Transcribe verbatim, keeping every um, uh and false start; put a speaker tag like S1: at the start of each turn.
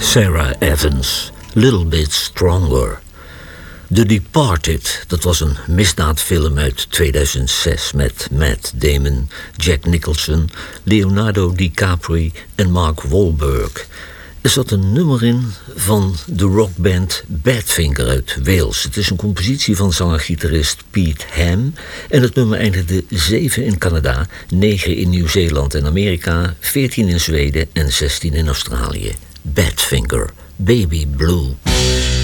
S1: Sarah Evans, Little Bit Stronger. The Departed, dat was een misdaadfilm uit tweeduizend zes... met Matt Damon, Jack Nicholson, Leonardo DiCaprio en Mark Wahlberg. Er zat een nummer in van de rockband Badfinger uit Wales. Het is een compositie van zanger-gitarist Pete Ham. En het nummer eindigde zeven in Canada, negen in Nieuw-Zeeland en Amerika, veertien in Zweden en zestien in Australië. Badfinger, Baby Blue.